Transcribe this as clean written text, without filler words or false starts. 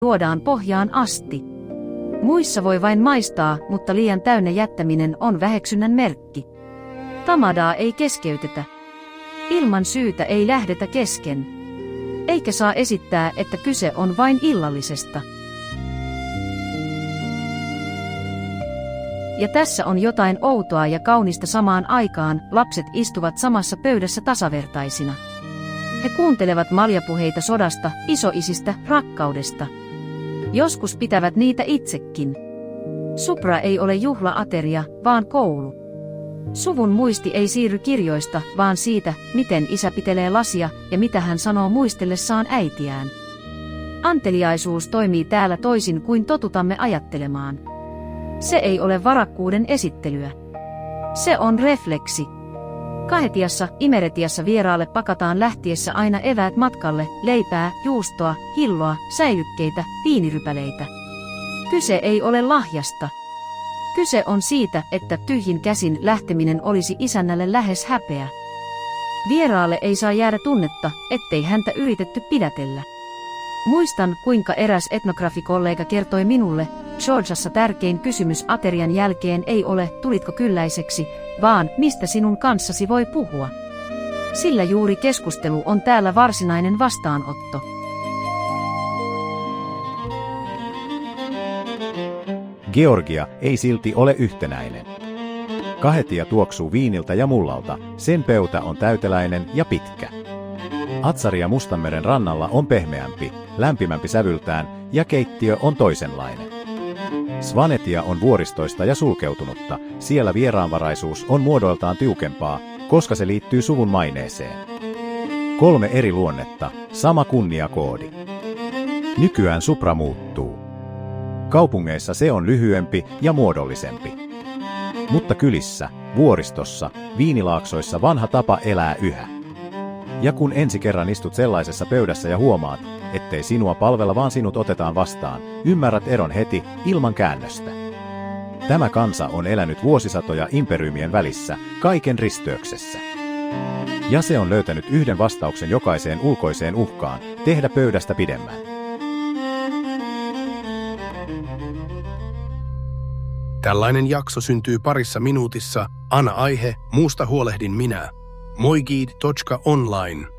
juodaan pohjaan asti. Muissa voi vain maistaa, mutta liian täynnä jättäminen on väheksynnän merkki. Tamadaa ei keskeytetä. Ilman syytä ei lähdetä kesken. Eikä saa esittää, että kyse on vain illallisesta. Ja tässä on jotain outoa ja kaunista samaan aikaan, lapset istuvat samassa pöydässä tasavertaisina. He kuuntelevat maljapuheita sodasta, isoisistä, rakkaudesta. Joskus pitävät niitä itsekin. Supra ei ole juhlaateria, vaan koulu. Suvun muisti ei siirry kirjoista, vaan siitä, miten isä pitelee lasia ja mitä hän sanoo muistellessaan äitiään. Anteliaisuus toimii täällä toisin kuin totutamme ajattelemaan. Se ei ole varakkuuden esittelyä. Se on refleksi. Kahetiassa, Imeretiassa vieraalle pakataan lähtiessä aina eväät matkalle, leipää, juustoa, hilloa, säilykkeitä, viinirypäleitä. Kyse ei ole lahjasta. Kyse on siitä, että tyhjin käsin lähteminen olisi isännälle lähes häpeä. Vieraalle ei saa jäädä tunnetta, ettei häntä yritetty pidätellä. Muistan, kuinka eräs etnografikollega kertoi minulle, Georgiassa tärkein kysymys aterian jälkeen ei ole, tulitko kylläiseksi, vaan mistä sinun kanssasi voi puhua. Sillä juuri keskustelu on täällä varsinainen vastaanotto. Georgia ei silti ole yhtenäinen. Kahetia tuoksuu viiniltä ja mullalta, sen pöytä on täyteläinen ja pitkä. Atsaria Mustanmeren rannalla on pehmeämpi, lämpimämpi sävyltään ja keittiö on toisenlainen. Svanetia on vuoristoista ja sulkeutunutta, siellä vieraanvaraisuus on muodoiltaan tiukempaa, koska se liittyy suvun maineeseen. 3 eri luonnetta, sama kunniakoodi. Nykyään Supra muuttuu. Kaupungeissa se on lyhyempi ja muodollisempi. Mutta kylissä, vuoristossa, viinilaaksoissa vanha tapa elää yhä. Ja kun ensi kerran istut sellaisessa pöydässä ja huomaat, ettei sinua palvella vaan sinut otetaan vastaan, ymmärrät eron heti, ilman käännöstä. Tämä kansa on elänyt vuosisatoja imperiumien välissä, kaiken risteyksessä. Ja se on löytänyt yhden vastauksen jokaiseen ulkoiseen uhkaan, tehdä pöydästä pidemmän. Tällainen jakso syntyy parissa minuutissa. Anna aihe, muusta huolehdin minä. Moigid.online